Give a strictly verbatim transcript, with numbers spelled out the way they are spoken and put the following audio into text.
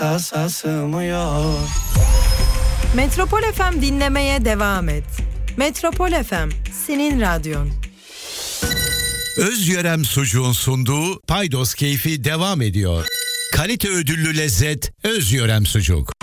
sığmıyor. Metropol F M dinlemeye devam et. Metropol F M, senin radyon. Özyörem Sucuğun sunduğu Paydos Keyfi devam ediyor. Kalite ödüllü lezzet Özyörem Sucuk.